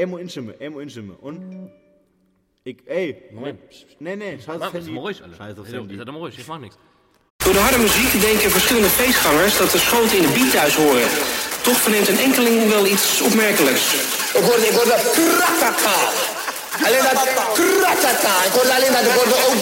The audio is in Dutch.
Emo inzoomen. Und Moment. Nee, schalt het Is maar ruhig, alle. Schalt het Is dat maar ruhig, ich mach niks. Door de harde muziek denken verschillende feestgangers dat de schoten in de beat thuis horen. Toch verneemt een enkeling wel iets opmerkelijks. Ik hoorde kratata. Alleen dat kratata. Ik hoorde alleen dat. Ik hoorde ook